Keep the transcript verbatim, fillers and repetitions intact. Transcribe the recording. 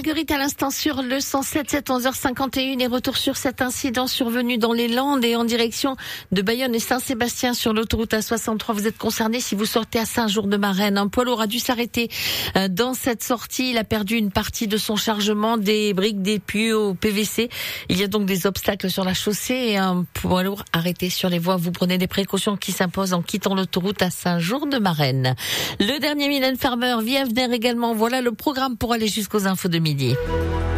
Marguerite à l'instant sur le cent sept, sept onze heures cinquante et un et retour sur cet incident survenu dans les Landes et en direction de Bayonne et Saint-Sébastien sur l'autoroute A soixante-trois. Vous êtes concerné si vous sortez à Saint-Jour-de-Marennes. Un poids lourd a dû s'arrêter dans cette sortie. Il a perdu une partie de son chargement, des briques, des puits au P V C. Il y a donc des obstacles sur la chaussée et un poids lourd arrêté sur les voies. Vous prenez des précautions qui s'imposent en quittant l'autoroute à Saint-Jour-de-Marennes. Le dernier Mylène Farmer, Vie à venir également. Voilà le programme pour aller jusqu'aux infos de midi.